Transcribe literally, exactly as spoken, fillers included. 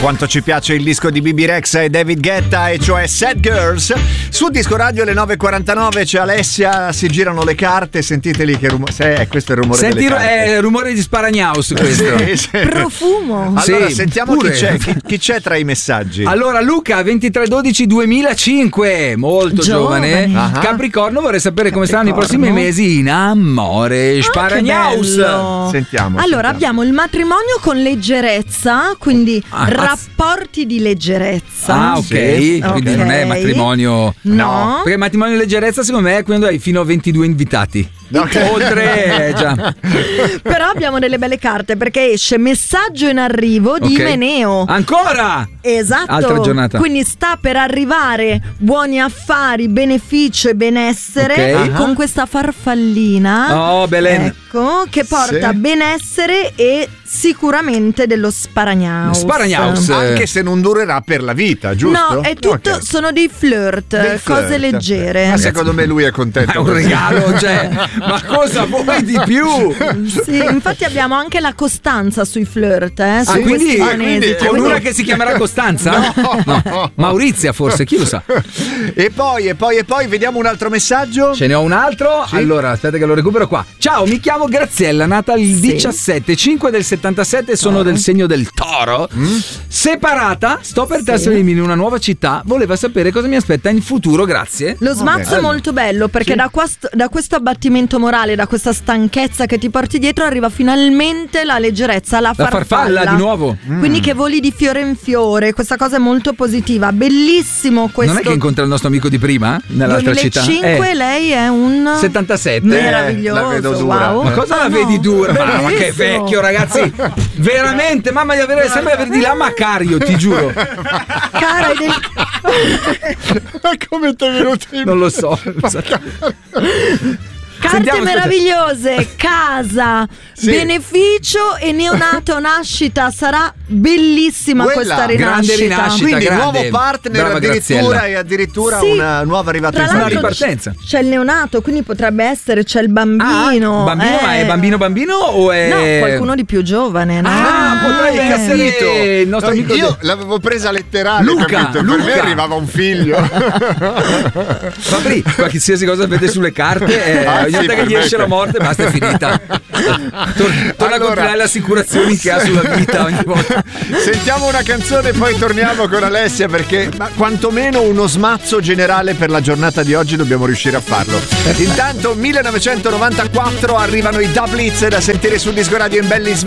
Quanto ci piace il disco di Bibi Rexha e David Guetta, e cioè Sad Girls. Su Disco Radio alle nove e quarantanove c'è Alessia, si girano le carte, sentite lì che rumore, eh, questo è il rumore Senti, delle carte. è il rumore di Sparagnaus questo. Sì, sì. Profumo. Allora Sì, sentiamo pure. chi c'è, chi, chi c'è tra i messaggi. Allora Luca, ventitré dodici duemilacinque, molto giovane, Giovane. Ah. Capricorno, vorrei sapere come saranno i Capricorno. prossimi mesi in amore. Sparagnaus. bello. Sentiamo. Allora, sentiamo. abbiamo il matrimonio con leggerezza, quindi Ah, rapporti di leggerezza. Ah, ok, Sì. quindi Ok. non è matrimonio. No. Perché il matrimonio di leggerezza secondo me è quando hai fino a ventidue invitati. Ok. Oltre eh, già. Però abbiamo delle belle carte perché esce messaggio in arrivo di Ok. Imeneo. Ancora? Esatto. Altra giornata. Quindi sta per arrivare buoni affari, beneficio e benessere Ok. con questa farfallina. Oh, Belen. Ecco, che porta Sì. benessere e sicuramente dello sparagnaus. Sparagnaus. Anche se non durerà per la vita, giusto? No, è tutto, Ok. sono dei flirt, Dei cose flirt. leggere. Ma secondo me lui è contento. È un così. regalo, cioè, ma cosa vuoi di più? Sì, infatti abbiamo anche la costanza sui flirt, eh, su Ah, quindi, questi ah, quindi esiti. è con uno- una che si chiamerà Costanza? No. Maurizia forse, chi lo sa. E poi, e poi, e poi, vediamo un altro messaggio. Ce ne ho un altro. Sì. Allora, aspetta che lo recupero qua. Ciao, mi chiamo Graziella, nata il Sì. diciassette cinque del settantasette, sono del segno del Toro. Mm? Separata, sto per trasferirmi in una nuova città. Voleva sapere cosa mi aspetta in futuro, grazie. Lo smazzo bene. è molto bello perché Sì. da, quast- da questo abbattimento morale, da questa stanchezza che ti porti dietro, arriva finalmente la leggerezza, la La farfalla. farfalla di nuovo. Quindi che voli di fiore in fiore, questa cosa è molto positiva. Bellissimo questo. Non è che incontra il nostro amico di prima? Nell'altra città? duemilacinque, Eh, lei è un settantasette. meraviglioso. la vedo dura. Wow. Ma cosa Ah, la no. vedi dura? Ma, ma che Bellissimo. vecchio, ragazzi! Veramente, mamma di avere sempre avere di là Macario, ti giuro. Cara, è del- Come ti è venuto in Non lo so. Carte Sentiamo, meravigliose, casa, Sì. beneficio e neonato nascita. Sarà bellissima Quella, questa grande rinascita. rinascita. Quindi grande. nuovo partner Brava addirittura Graziella. e addirittura Sì. una nuova arrivata Tra in Una l'altro famiglia. ripartenza. c'è il neonato, quindi potrebbe essere c'è il bambino. Ah, bambino, eh. ma è bambino bambino o è No, qualcuno di più giovane, no? Ah, potrebbe Eh. essere il nostro No, amico io de- l'avevo presa letterale, Luca, capito? Per Luca. me arrivava un figlio. Fabri, qualsiasi cosa vede sulle carte, eh, Ah, ogni sì, volta che per gli me esce che- la morte, basta, è finita. Tor- torna a Allora- comprare le assicurazioni che ha sulla vita ogni volta. Sentiamo una canzone e poi torniamo con Alessia, perché ma, quantomeno uno smazzo generale per la giornata di oggi dobbiamo riuscire a farlo. Intanto millenovecentonovantaquattro arrivano i Da Blitz da sentire su Disco Radio in belli